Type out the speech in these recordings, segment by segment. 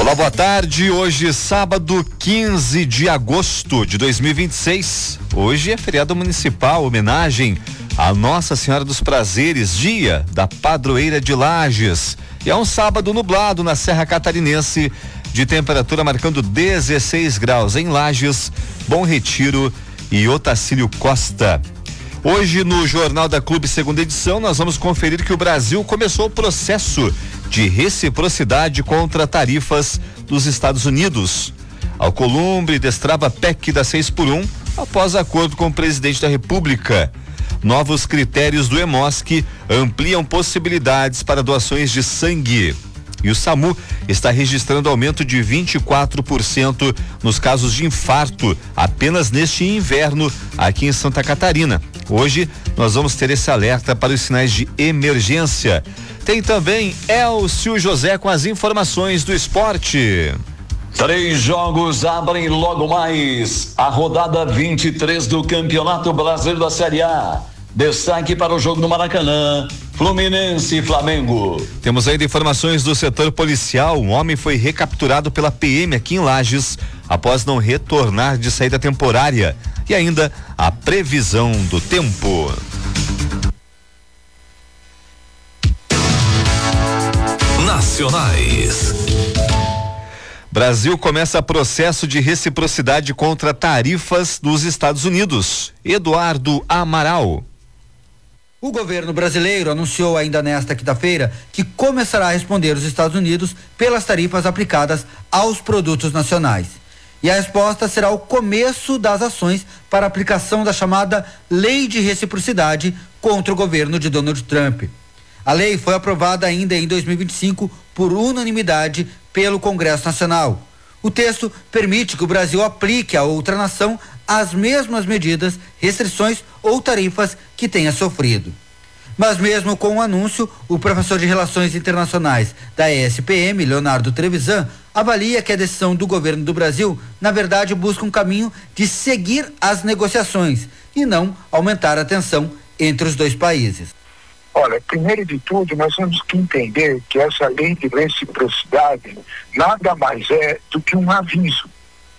Olá, boa tarde. Hoje, sábado, 15 de agosto de 2026. Hoje é feriado municipal, homenagem a Nossa Senhora dos Prazeres, dia da padroeira de Lages. E é um sábado nublado na Serra Catarinense, de temperatura marcando 16 graus em Lages, Bom Retiro e Otacílio Costa. Hoje, no Jornal da Clube, segunda edição, nós vamos conferir que o Brasil começou o processo de reciprocidade contra tarifas dos Estados Unidos. Alcolumbre destrava PEC da 6x1 após acordo com o presidente da República. Novos critérios do EMOSC ampliam possibilidades para doações de sangue. E o SAMU está registrando aumento de 24% nos casos de infarto apenas neste inverno aqui em Santa Catarina. Hoje nós vamos ter esse alerta para os sinais de emergência. Tem também Elcio José com as informações do esporte. 3 jogos abrem logo mais a rodada 23 do Campeonato Brasileiro da Série A. Destaque para o jogo no Maracanã, Fluminense e Flamengo. Temos ainda informações do setor policial. Um homem foi recapturado pela PM aqui em Lages após não retornar de saída temporária. E ainda a previsão do tempo. Nacionais. Brasil começa processo de reciprocidade contra tarifas dos Estados Unidos. Eduardo Amaral. O governo brasileiro anunciou ainda nesta quinta-feira que começará a responder os Estados Unidos pelas tarifas aplicadas aos produtos nacionais. E a resposta será o começo das ações para a aplicação da chamada Lei de Reciprocidade contra o governo de Donald Trump. A lei foi aprovada ainda em 2025 por unanimidade pelo Congresso Nacional. O texto permite que o Brasil aplique a outra nação as mesmas medidas, restrições ou tarifas que tenha sofrido. Mas mesmo com o anúncio, o professor de Relações Internacionais da ESPM, Leonardo Trevisan, avalia que a decisão do governo do Brasil, na verdade, busca um caminho de seguir as negociações e não aumentar a tensão entre os dois países. Olha, primeiro de tudo, nós temos que entender que essa lei de reciprocidade nada mais é do que um aviso.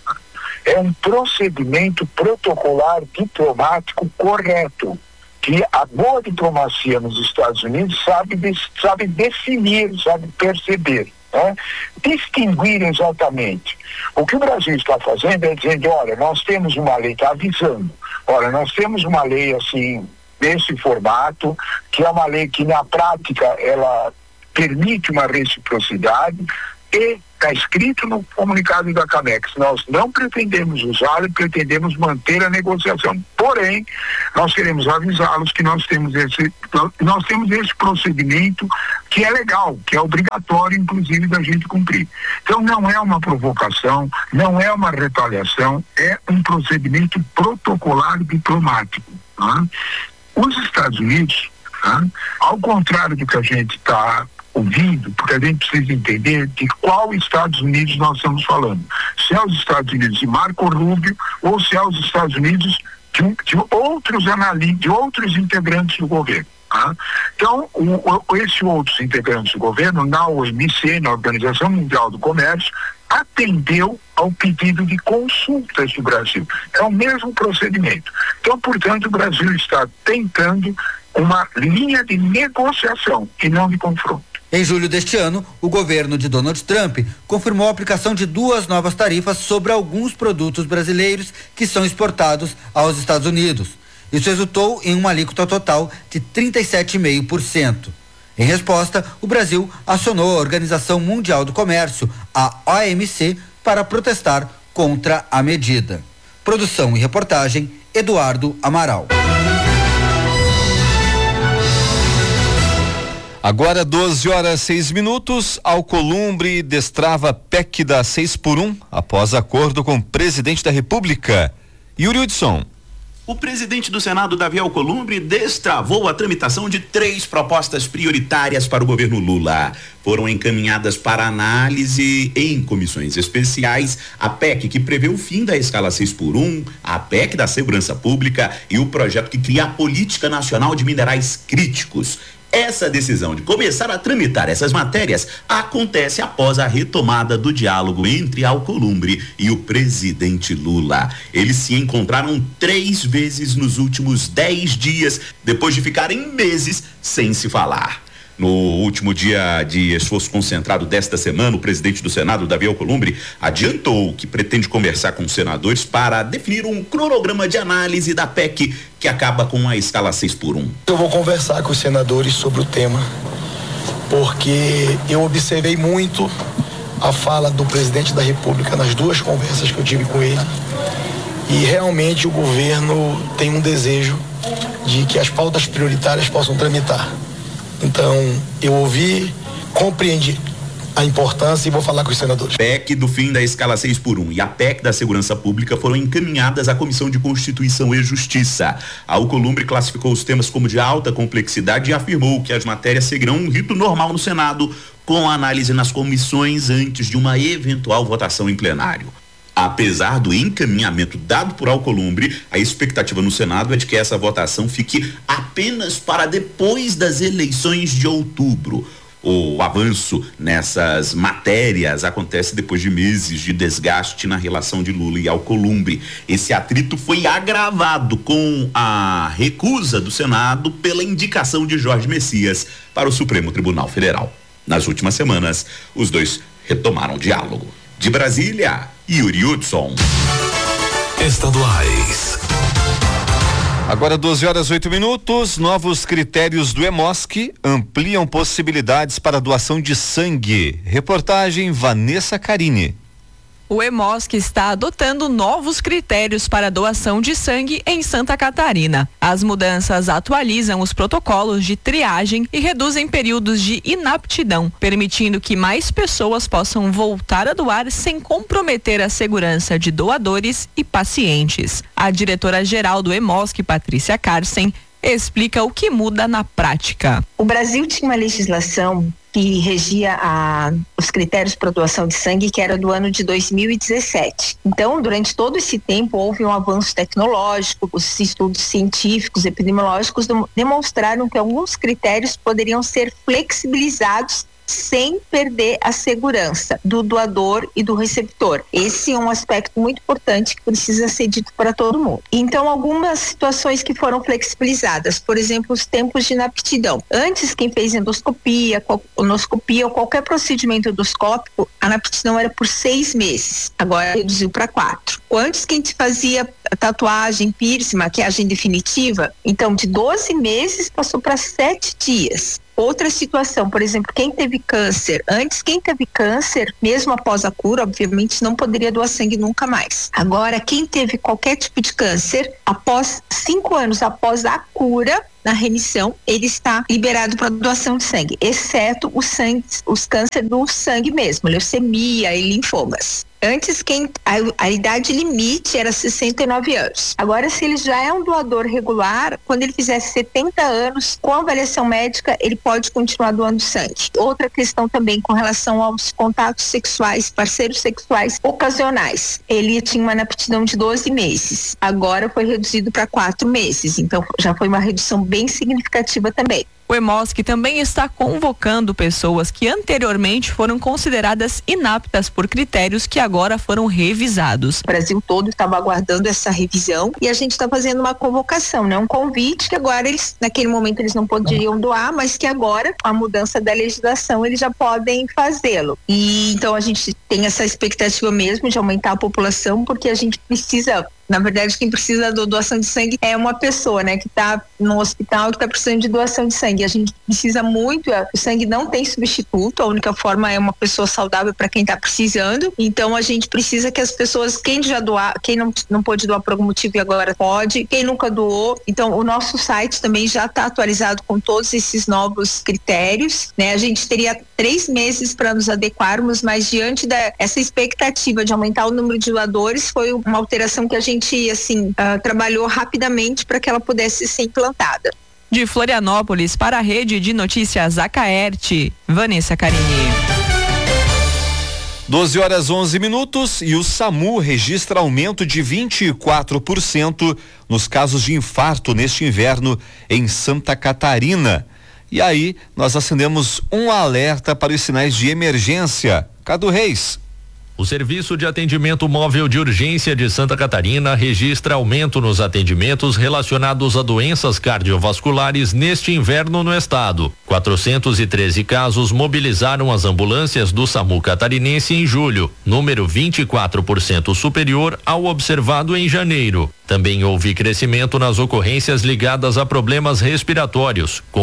É um procedimento protocolar diplomático correto, que a boa diplomacia nos Estados Unidos sabe definir, sabe perceber, né? Distinguir exatamente. O que o Brasil está fazendo é dizendo, olha, nós temos uma lei, está avisando, olha, nós temos uma lei assim, desse formato, que é uma lei que na prática ela permite uma reciprocidade e está escrito no comunicado da CAMEX, nós não pretendemos usá-lo, pretendemos manter a negociação, porém, nós queremos avisá-los que nós temos esse procedimento que é legal, que é obrigatório, inclusive, da gente cumprir. Então, não é uma provocação, não é uma retaliação, é um procedimento protocolar diplomático. Tá? Os Estados Unidos, tá? Ao contrário do que a gente está ouvindo, porque a gente precisa entender de qual Estados Unidos nós estamos falando. Se é os Estados Unidos de Marco Rubio ou se é os Estados Unidos de outros integrantes do governo. Tá? Então, esses outros integrantes do governo, na OMC, na Organização Mundial do Comércio, atendeu ao pedido de consultas do Brasil. É o mesmo procedimento. Então, portanto, o Brasil está tentando uma linha de negociação e não de confronto. Em julho deste ano, o governo de Donald Trump confirmou a aplicação de 2 novas tarifas sobre alguns produtos brasileiros que são exportados aos Estados Unidos. Isso resultou em uma alíquota total de 37,5%. Em resposta, o Brasil acionou a Organização Mundial do Comércio, a OMC, para protestar contra a medida. Produção e reportagem, Eduardo Amaral. Agora 12h06, Alcolumbre destrava PEC da 6x1 após acordo com o presidente da República. Yuri Hudson. O presidente do Senado, Davi Alcolumbre, destravou a tramitação de 3 propostas prioritárias para o governo Lula. Foram encaminhadas para análise em comissões especiais a PEC que prevê o fim da escala 6x1, a PEC da segurança pública e o projeto que cria a Política Nacional de Minerais Críticos. Essa decisão de começar a tramitar essas matérias acontece após a retomada do diálogo entre Alcolumbre e o presidente Lula. Eles se encontraram 3 vezes nos últimos 10 dias, depois de ficarem meses sem se falar. No último dia de esforço concentrado desta semana, o presidente do Senado, Davi Alcolumbre, adiantou que pretende conversar com os senadores para definir um cronograma de análise da PEC que acaba com a escala 6x1. Eu vou conversar com os senadores sobre o tema, porque eu observei muito a fala do presidente da República nas 2 conversas que eu tive com ele, e realmente o governo tem um desejo de que as pautas prioritárias possam tramitar. Então, eu ouvi, compreendi a importância e vou falar com os senadores. A PEC do fim da escala 6x1 e a PEC da Segurança Pública foram encaminhadas à Comissão de Constituição e Justiça. A Alcolumbre classificou os temas como de alta complexidade e afirmou que as matérias seguirão um rito normal no Senado, com análise nas comissões antes de uma eventual votação em plenário. Apesar do encaminhamento dado por Alcolumbre, a expectativa no Senado é de que essa votação fique apenas para depois das eleições de outubro. O avanço nessas matérias acontece depois de meses de desgaste na relação de Lula e Alcolumbre. Esse atrito foi agravado com a recusa do Senado pela indicação de Jorge Messias para o Supremo Tribunal Federal. Nas últimas semanas, os dois retomaram o diálogo. De Brasília, Yuri Hudson. Estaduais. Agora 12h08. Novos critérios do EMOSC ampliam possibilidades para doação de sangue. Reportagem Vanessa Carini. O EMOSC está adotando novos critérios para doação de sangue em Santa Catarina. As mudanças atualizam os protocolos de triagem e reduzem períodos de inaptidão, permitindo que mais pessoas possam voltar a doar sem comprometer a segurança de doadores e pacientes. A diretora-geral do EMOSC, Patrícia Carsen, explica o que muda na prática. O Brasil tinha uma legislação que regia os critérios para doação de sangue, que era do ano de 2017. Então, durante todo esse tempo, houve um avanço tecnológico, os estudos científicos, epidemiológicos demonstraram que alguns critérios poderiam ser flexibilizados sem perder a segurança do doador e do receptor. Esse é um aspecto muito importante que precisa ser dito para todo mundo. Então, algumas situações que foram flexibilizadas, por exemplo, os tempos de inaptidão. Antes, quem fez endoscopia, colonoscopia ou qualquer procedimento endoscópico, a inaptidão era por 6 meses. Agora reduziu para 4. Antes, quem fazia tatuagem, piercing, maquiagem definitiva, então de 12 meses passou para 7 dias. Outra situação, por exemplo, quem teve câncer, mesmo após a cura, obviamente não poderia doar sangue nunca mais. Agora, quem teve qualquer tipo de câncer, após 5 anos após a cura, na remissão, ele está liberado para doação de sangue, exceto os cânceres do sangue mesmo, leucemia e linfomas. Antes, a idade limite era 69 anos. Agora, se ele já é um doador regular, quando ele fizer 70 anos, com avaliação médica, ele pode continuar doando sangue. Outra questão também com relação aos contatos sexuais, parceiros sexuais ocasionais. Ele tinha uma inaptidão de 12 meses. Agora foi reduzido para 4 meses. Então, já foi uma redução bem significativa também. O EMOSC também está convocando pessoas que anteriormente foram consideradas inaptas por critérios que agora foram revisados. O Brasil todo estava aguardando essa revisão e a gente está fazendo uma convocação, né? Um convite que agora naquele momento eles não poderiam doar, mas que agora, com a mudança da legislação, eles já podem fazê-lo. E então a gente tem essa expectativa mesmo de aumentar a população, porque a gente precisa. Na verdade, quem precisa da doação de sangue é uma pessoa, né, que está no hospital, que está precisando de doação de sangue. A gente precisa muito, o sangue não tem substituto, a única forma é uma pessoa saudável para quem está precisando. Então, a gente precisa que as pessoas, quem já doar, quem não pôde doar por algum motivo e agora pode, quem nunca doou. Então, o nosso site também já está atualizado com todos esses novos critérios, né? A gente teria 3 meses para nos adequarmos, mas diante dessa expectativa de aumentar o número de doadores, foi uma alteração que a gente trabalhou rapidamente para que ela pudesse ser implantada. De Florianópolis para a Rede de Notícias Acaerte, Vanessa Carini. 12h11 e o SAMU registra aumento de 24% nos casos de infarto neste inverno em Santa Catarina. E aí nós acendemos um alerta para os sinais de emergência. Cadu Reis. O Serviço de Atendimento Móvel de Urgência de Santa Catarina registra aumento nos atendimentos relacionados a doenças cardiovasculares neste inverno no estado. 413 casos mobilizaram as ambulâncias do SAMU catarinense em julho, número 24% superior ao observado em janeiro. Também houve crescimento nas ocorrências ligadas a problemas respiratórios, com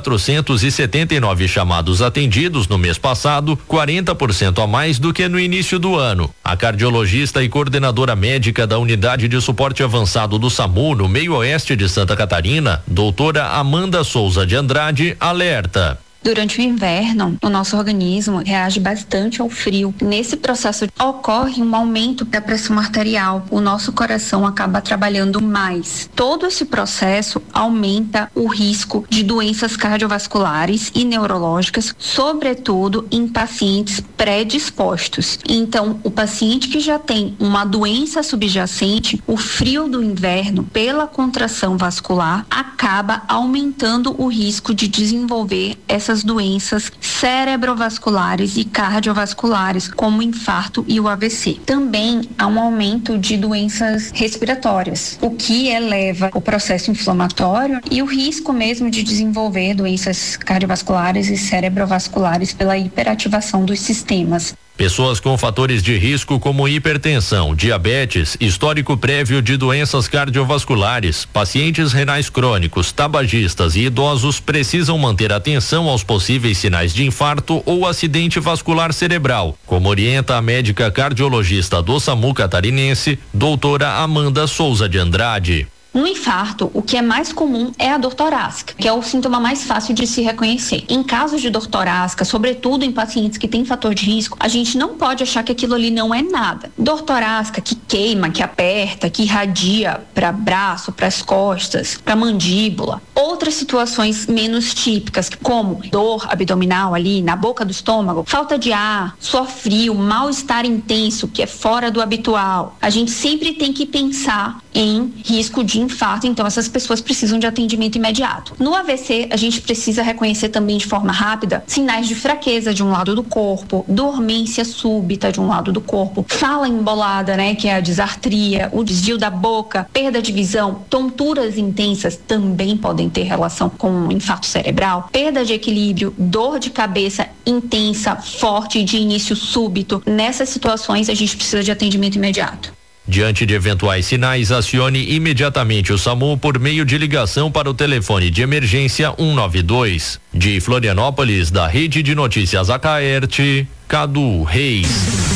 1.479 chamados atendidos no mês passado, 40% a mais do que no início do ano. A cardiologista e coordenadora médica da Unidade de Suporte Avançado do SAMU no Meio-Oeste de Santa Catarina, doutora Amanda Souza de Andrade, alerta. Durante o inverno, o nosso organismo reage bastante ao frio. Nesse processo ocorre um aumento da pressão arterial. O nosso coração acaba trabalhando mais. Todo esse processo aumenta o risco de doenças cardiovasculares e neurológicas, sobretudo em pacientes predispostos. Então, o paciente que já tem uma doença subjacente, o frio do inverno, pela contração vascular, acaba aumentando o risco de desenvolver essas doenças cerebrovasculares e cardiovasculares, como o infarto e o AVC. Também há um aumento de doenças respiratórias, o que eleva o processo inflamatório e o risco mesmo de desenvolver doenças cardiovasculares e cerebrovasculares pela hiperativação dos sistemas. Pessoas com fatores de risco como hipertensão, diabetes, histórico prévio de doenças cardiovasculares, pacientes renais crônicos, tabagistas e idosos precisam manter atenção aos possíveis sinais de infarto ou acidente vascular cerebral, como orienta a médica cardiologista do SAMU catarinense, doutora Amanda Souza de Andrade. No infarto, o que é mais comum é a dor torácica, que é o sintoma mais fácil de se reconhecer. Em casos de dor torácica, sobretudo em pacientes que têm fator de risco, a gente não pode achar que aquilo ali não é nada. Dor torácica que queima, que aperta, que irradia para braço, para as costas, para mandíbula. Outras situações menos típicas, como dor abdominal ali na boca do estômago, falta de ar, suor frio, mal-estar intenso, que é fora do habitual. A gente sempre tem que pensar em risco de infarto, então essas pessoas precisam de atendimento imediato. No AVC, a gente precisa reconhecer também de forma rápida sinais de fraqueza de um lado do corpo, dormência súbita de um lado do corpo, fala embolada, que é a disartria, o desvio da boca, perda de visão, tonturas intensas também podem ter relação com infarto cerebral, perda de equilíbrio, dor de cabeça intensa, forte de início súbito. Nessas situações, a gente precisa de atendimento imediato. Diante de eventuais sinais, acione imediatamente o SAMU por meio de ligação para o telefone de emergência 192. De Florianópolis, da Rede de Notícias Acaerte, Cadu Reis.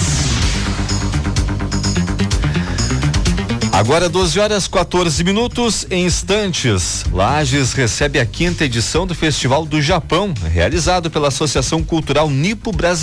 Agora 12h14, em instantes, Lages recebe a 5ª edição do Festival do Japão, realizado pela Associação Cultural Nipo Brasileira.